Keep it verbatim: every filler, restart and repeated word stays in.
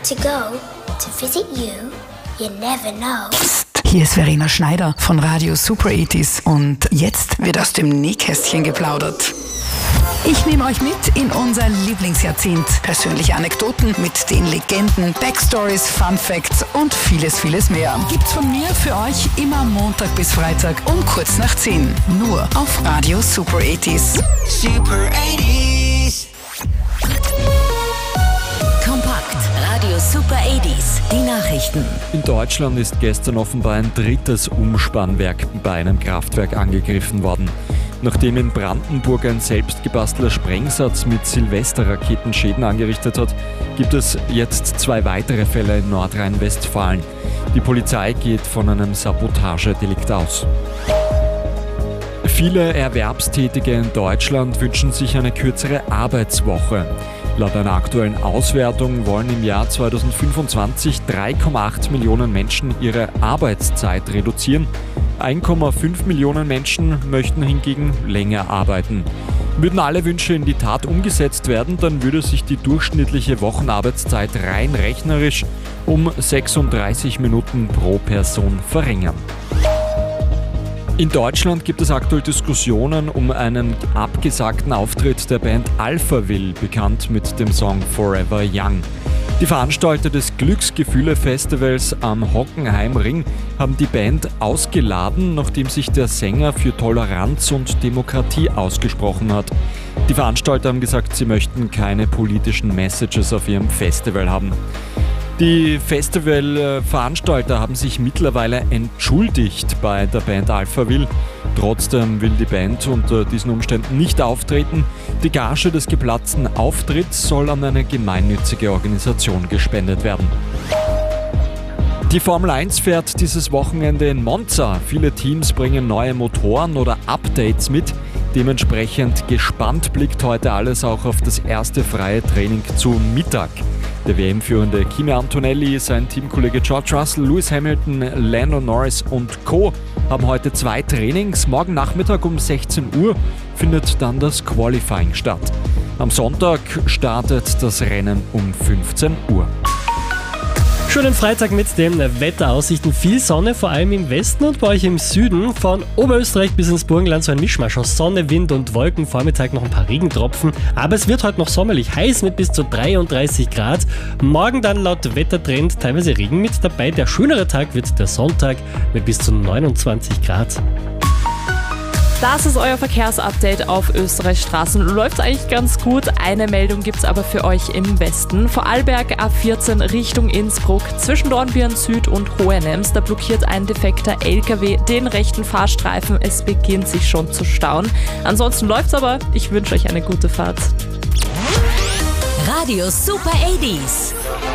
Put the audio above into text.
to go to visit you, you never know. Hier ist Verena Schneider von Radio Super achtziger und jetzt wird aus dem Nähkästchen geplaudert. Ich nehme euch mit in unser Lieblingsjahrzehnt. Persönliche Anekdoten mit den Legenden, Backstories, Fun Facts und vieles, vieles mehr. Gibt's von mir für euch immer Montag bis Freitag um kurz nach zehn. Nur auf Radio Super achtziger. Super achtziger. Kompakt. Radio Super achtziger. Die Nachrichten. In Deutschland ist gestern offenbar ein drittes Umspannwerk bei einem Kraftwerk angegriffen worden. Nachdem in Brandenburg ein selbstgebastelter Sprengsatz mit Silvesterraketen Schäden angerichtet hat, gibt es jetzt zwei weitere Fälle in Nordrhein-Westfalen. Die Polizei geht von einem Sabotagedelikt aus. Viele Erwerbstätige in Deutschland wünschen sich eine kürzere Arbeitswoche. Laut einer aktuellen Auswertung wollen im Jahr zweitausendfünfundzwanzig drei Komma acht Millionen Menschen ihre Arbeitszeit reduzieren. ein Komma fünf Millionen Menschen möchten hingegen länger arbeiten. Würden alle Wünsche in die Tat umgesetzt werden, dann würde sich die durchschnittliche Wochenarbeitszeit rein rechnerisch um sechsunddreißig Minuten pro Person verringern. In Deutschland gibt es aktuell Diskussionen um einen abgesagten Auftritt der Band Alphaville, bekannt mit dem Song Forever Young. Die Veranstalter des Glücksgefühle-Festivals am Hockenheimring haben die Band ausgeladen, nachdem sich der Sänger für Toleranz und Demokratie ausgesprochen hat. Die Veranstalter haben gesagt, sie möchten keine politischen Messages auf ihrem Festival haben. Die Festivalveranstalter haben sich mittlerweile entschuldigt bei der Band Alphaville. Trotzdem will die Band unter diesen Umständen nicht auftreten. Die Gage des geplatzten Auftritts soll an eine gemeinnützige Organisation gespendet werden. Die Formel eins fährt dieses Wochenende in Monza. Viele Teams bringen neue Motoren oder Updates mit. Dementsprechend gespannt blickt heute alles auch auf das erste freie Training zu Mittag. Der W M-führende Kimi Antonelli, sein Teamkollege George Russell, Lewis Hamilton, Lando Norris und Co. haben heute zwei Trainings. Morgen Nachmittag um sechzehn Uhr findet dann das Qualifying statt. Am Sonntag startet das Rennen um fünfzehn Uhr. Schönen Freitag mit den Wetteraussichten. Viel Sonne, vor allem im Westen und bei euch im Süden. Von Oberösterreich bis ins Burgenland so ein Mischmasch aus Sonne, Wind und Wolken. Vormittag noch ein paar Regentropfen. Aber es wird heute noch sommerlich heiß mit bis zu dreiunddreißig Grad. Morgen dann laut Wettertrend teilweise Regen mit dabei. Der schönere Tag wird der Sonntag mit bis zu neunundzwanzig Grad. Das ist euer Verkehrsupdate auf Österreichs Straßen. Läuft eigentlich ganz gut. Eine Meldung gibt es aber für euch im Westen. Vorarlberg A vierzehn Richtung Innsbruck zwischen Dornbirn Süd und Hohenems. Da blockiert ein defekter L K W den rechten Fahrstreifen. Es beginnt sich schon zu stauen. Ansonsten läuft's aber. Ich wünsche euch eine gute Fahrt. Radio Super achtziger.